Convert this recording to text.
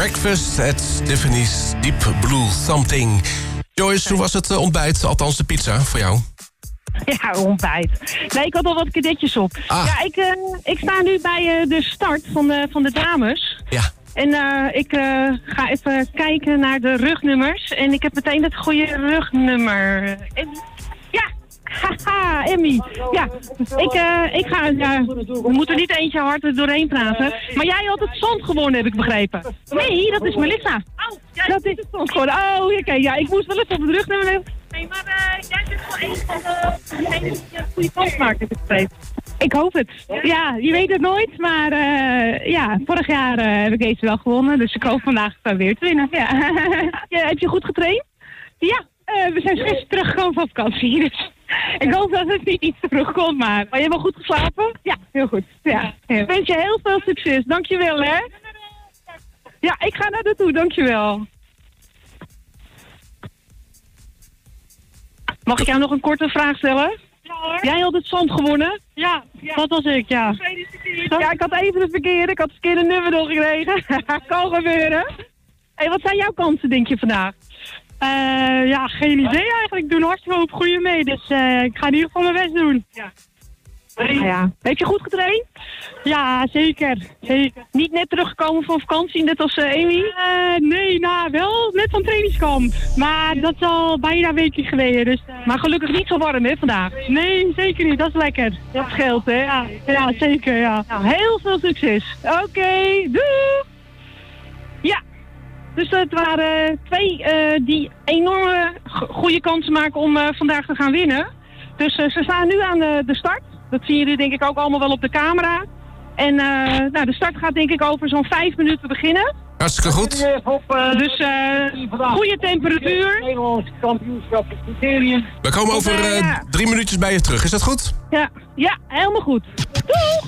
Breakfast at Tiffany's Deep Blue Something. Joyce, hoe was het ontbijt? Althans de pizza voor jou. Ja, ontbijt. Nee, ik had al wat kadetjes op. Ja, ik sta nu bij de start van de dames. Ja. En ik ga even kijken naar de rugnummers. En ik heb meteen het goede rugnummer. Haha, Emmy. Ja, ik ga... we moeten niet eentje hard er doorheen praten. Maar jij had het zand gewonnen, heb ik begrepen. Nee, dat is Melissa. Oh, dat is het zand gewonnen. Oh, oké. Ja, ik moest wel even op het rugnummer nemen. Nee, maar jij bent wel een van degenen die een goede kans maakt, heb ik begrepen. Ik hoop het. Ja, je weet het nooit. Maar vorig jaar heb ik deze wel gewonnen. Dus ik hoop vandaag weer te winnen. Ja. Ja, heb je goed getraind? Ja, we zijn gisteren teruggekomen van vakantie. Dus ik hoop dat het niet iets te vroeg komt. Maar je hebt wel goed geslapen? Ja, heel goed. Ja. Ik wens je heel veel succes. Dankjewel, hè. Ja, ik ga naar naartoe. Dankjewel. Mag ik jou nog een korte vraag stellen? Ja, hoor. Jij had het zand gewonnen? Ja, dat was ik, ja. Ja, ik had even het verkeerde. Ik had het verkeerde nummer doorgekregen. Kan gebeuren. Hey, wat zijn jouw kansen, denk je, vandaag? Ja, geen idee eigenlijk. Ik doe een hartstikke hoop goede mee. Dus ik ga in ieder geval mijn best doen. Ja. Ja. Heb je goed getraind? Ja, zeker. Niet net teruggekomen van vakantie, net als Amy? Nee, wel net van trainingskamp. Maar dat is al bijna een weekje geleden. Dus, maar gelukkig niet zo warm, hè, vandaag? Nee, zeker niet. Dat is lekker. Dat scheelt, hè? Ja, zeker, ja. Nou, heel veel succes. Oké, doei! Ja. Dus het waren twee die enorme goede kansen maken om vandaag te gaan winnen. Dus ze staan nu aan de start. Dat zien jullie denk ik ook allemaal wel op de camera. En de start gaat denk ik over zo'n 5 minuten beginnen. Hartstikke goed. Dus goede temperatuur. Nederlands kampioenschap criterium. We komen over 3 minuutjes bij je terug. Is dat goed? Ja, helemaal goed. Doeg!